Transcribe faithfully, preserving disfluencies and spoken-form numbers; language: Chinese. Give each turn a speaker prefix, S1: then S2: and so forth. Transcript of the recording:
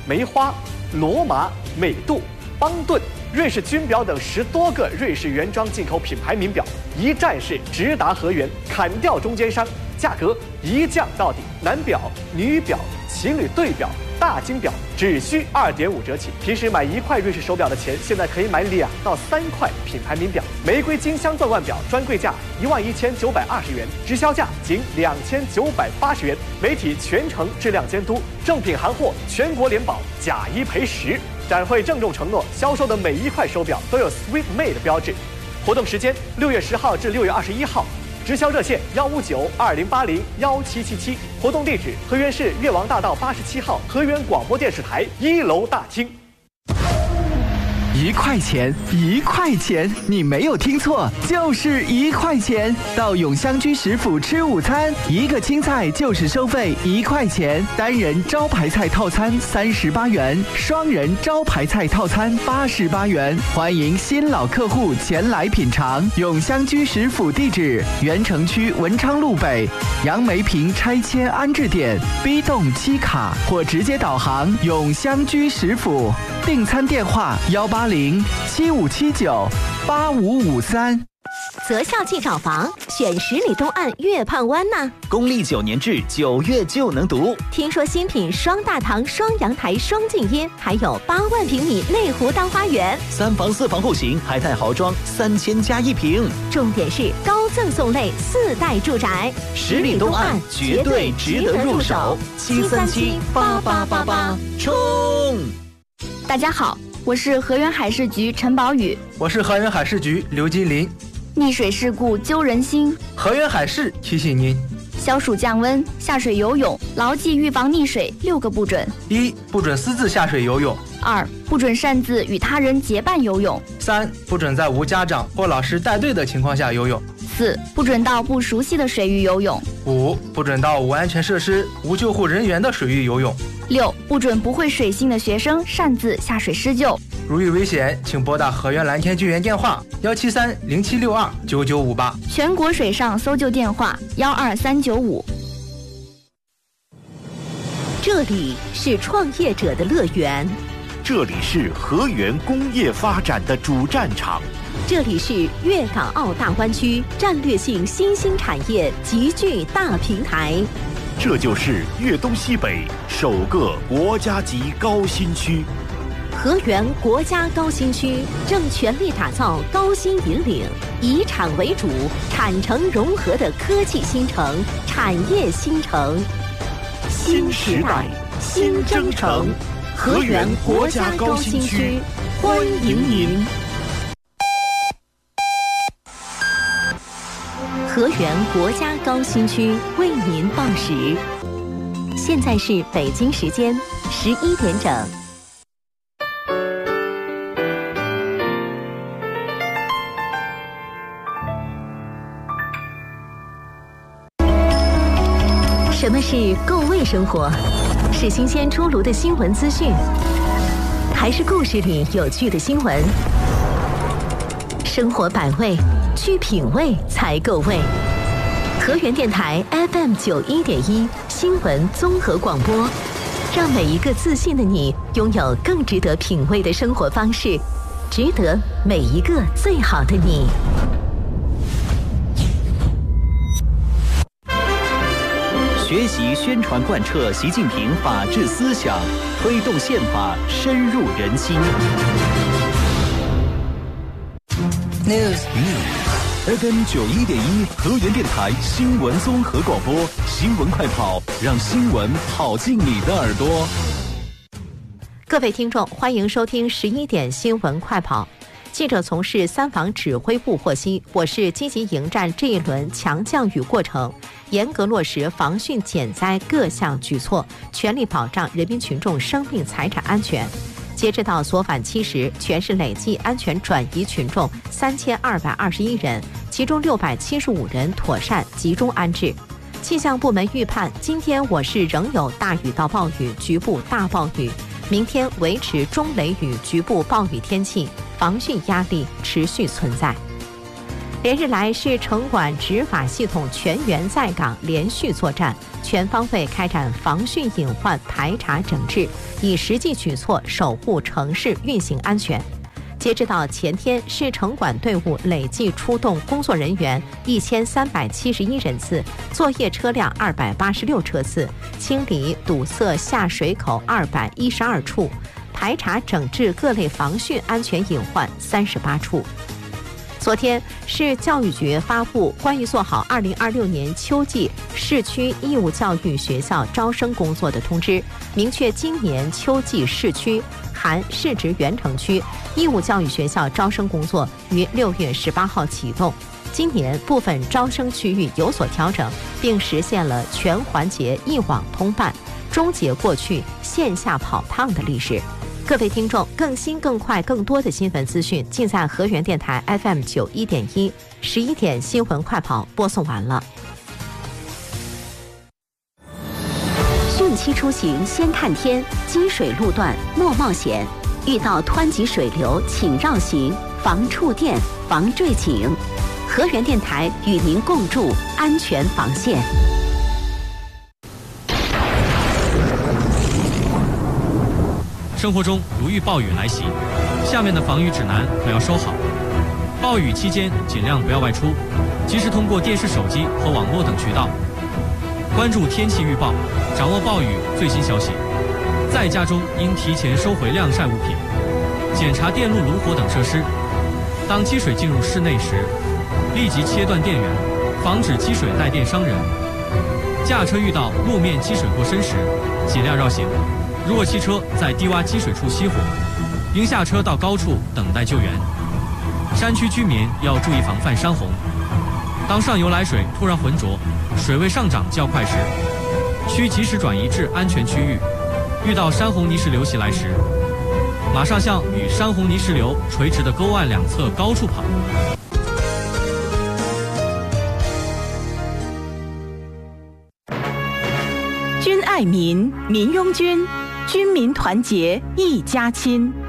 S1: 梅花、罗马、美度、邦顿、瑞士军表等十多个瑞士原装进口品牌名表，一站式直达河源，砍掉中间商，价格一降到底。男表、女表、情侣对表、大金表只需二点五折起。平时买一块瑞士手表的钱，现在可以买两到三块品牌名表。玫瑰金镶钻腕表专柜价一万一千九百二十元，直销价仅两千九百八十元。媒体全程质量监督，正品行货全国联保，假一赔十。展会郑重承诺，销售的每一块手表都有 Sweet Made 标志。活动时间六月十号至六月二十一号。直销热线幺五九二零八零幺七七七，活动地址河源市越王大道八十七号河源广播电视台一楼大厅。
S2: 一块钱，一块钱，你没有听错，就是一块钱。到永香居食府吃午餐，一个青菜就是收费一块钱，单人招牌菜套餐三十八元，双人招牌菜套餐八十八元。欢迎新老客户前来品尝。永香居食府地址：原城区文昌路北杨梅坪拆迁安置点 B 栋七卡，或直接导航永香居食府。订餐电话幺八零七五七九八五五三。
S3: 择校即找房，选十里东岸月畔湾呢。
S4: 公立九年制，九月就能读。
S3: 听说新品双大堂、双阳台、双静音，还有八万平米内湖大花园，
S4: 三房四房户型，海泰豪装，三千加一平。
S3: 重点是高赠送类四代住宅，
S4: 十里东岸绝对值得入手。七三七八八八八，冲！
S5: 大家好，我是河源海事局陈宝宇。
S6: 我是河源海事局刘金林。
S5: 溺水事故揪人心，
S6: 河源海事提醒您：
S5: 消暑降温，下水游泳，牢记预防溺水六个不准：
S6: 一、不准私自下水游泳；
S5: 二、不准擅自与他人结伴游泳；
S6: 三、不准在无家长或老师带队的情况下游泳；
S5: 四、不准到不熟悉的水域游泳；
S6: 五、不准到无安全设施、无救护人员的水域游泳；
S5: 六、不准不会水性的学生擅自下水施救。
S6: 如遇危险，请拨打河源蓝天救援电话幺七三零七六二九九五八，
S5: 全国水上搜救电话幺二三九五。
S3: 这里是创业者的乐园，
S7: 这里是河源工业发展的主战场，
S3: 这里是粤港澳大湾区战略性新兴产业集聚大平台，
S7: 这就是粤东西北首个国家级高新区。
S3: 河源国家高新区正全力打造高新引领、以产为主、产城融合的科技新城、产业新城。
S7: 新时代，新征程，河源国家高新区，欢迎您。
S3: 河源国家高新区为您报时，现在是北京时间十一点整。什么是够味生活？是新鲜出炉的新闻资讯，还是故事里有趣的新闻？生活百味，去品味才够味。河源电台 F M 九一点一新闻综合广播，让每一个自信的你拥有更值得品味的生活方式，值得每一个最好的你。
S4: 学习宣传贯彻习近平法治思想，推动宪法深入人心。
S8: News
S4: F M 九一点一河源电台新闻综合广播，新闻快跑，让新闻跑进你的耳朵。
S3: 各位听众，欢迎收听十一点新闻快跑。记者从事三防指挥部获悉，我市积极迎战这一轮强降雨过程，严格落实防汛减灾各项举措，全力保障人民群众生命财产安全。截至到昨晚七时，全市累计安全转移群众三千二百二十一人，其中六百七十五人妥善集中安置。气象部门预判，今天我市仍有大雨到暴雨、局部大暴雨，明天维持中雷雨、局部暴雨天气，防汛压力持续存在。 连日来，市城管执法系统全员在岗，连续作战，全方位开展防汛隐患排查整治，以实际举措守护城市运行安全。截止到前天，市城管队伍累计出动工作人员一千三百七十一人次，作业车辆二百八十六车次，清理堵塞下水口二百一十二处，排查整治各类防汛安全隐患三十八处。昨天，市教育局发布关于做好二零二六年秋季市区义务教育学校招生工作的通知，明确今年秋季市区含市直原城区义务教育学校招生工作于六月十八号启动。今年部分招生区域有所调整，并实现了全环节一网通办，终结过去线下跑趟的历史。各位听众，更新、更快、更多的新闻资讯，尽在河源电台 F M 九一点一，十一点新闻快跑播送完了。汛期出行先看天，积水路段莫冒险，遇到湍急水流请绕行，防触电、防坠井。河源电台与您共筑安全防线。
S9: 生活中如遇暴雨来袭，下面的防雨指南可要收好。暴雨期间尽量不要外出，及时通过电视、手机和网络等渠道关注天气预报，掌握暴雨最新消息。在家中应提前收回晾晒物品，检查电路、炉火等设施。当积水进入室内时，立即切断电源，防止积水带电伤人。驾车遇到路面积水过深时，尽量绕行。如果汽车在低洼积水处熄火，应下车到高处等待救援。山区居民要注意防范山洪。当上游来水突然浑浊，水位上涨较快时，需及时转移至安全区域。遇到山洪泥石流袭来时，马上向与山洪泥石流垂直的沟岸两侧高处跑。
S10: 君爱民，民拥君，军民团结一家亲。